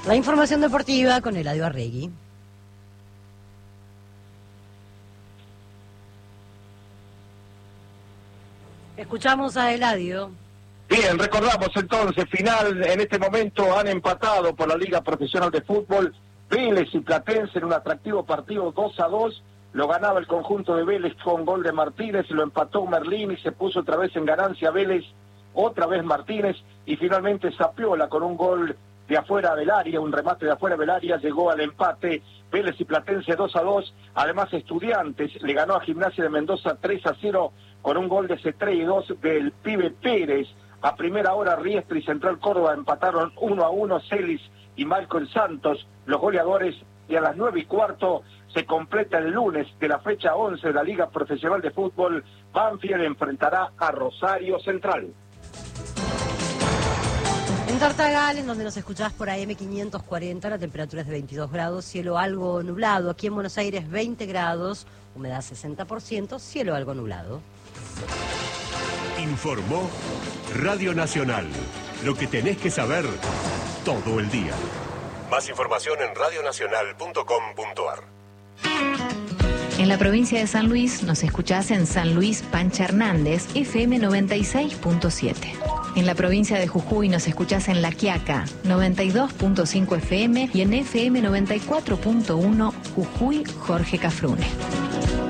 La información deportiva con Eladio Arregui. Escuchamos a Eladio. Bien, recordamos entonces, final, en este momento han empatado por la Liga Profesional de Fútbol Vélez y Platense en un atractivo partido 2-2. Lo ganaba el conjunto de Vélez con gol de Martínez, lo empató Merlín y se puso otra vez en ganancia Vélez, otra vez Martínez, y finalmente Zapiola con un gol de afuera del área, un remate de afuera del área, llegó al empate. Vélez y Platense 2-2, además Estudiantes le ganó a Gimnasia de Mendoza 3-0 con un gol de C3 del pibe Pérez. A primera hora Riestra y Central Córdoba empataron 1-1, Celis y Malcolm Santos, los goleadores, y a las 9:15 se completa el lunes de la fecha 11 de la Liga Profesional de Fútbol. Banfield enfrentará a Rosario Central. En Tartagal, en donde nos escuchás por AM 540, la temperatura es de 22 grados, cielo algo nublado. Aquí en Buenos Aires 20 grados, humedad 60%, cielo algo nublado. Informó Radio Nacional. Lo que tenés que saber todo el día. Más información en radionacional.com.ar. En la provincia de San Luis nos escuchás en San Luis Pancha Hernández, FM 96.7. En la provincia de Jujuy nos escuchás en La Quiaca, 92.5 FM y en FM 94.1 Jujuy Jorge Cafrune.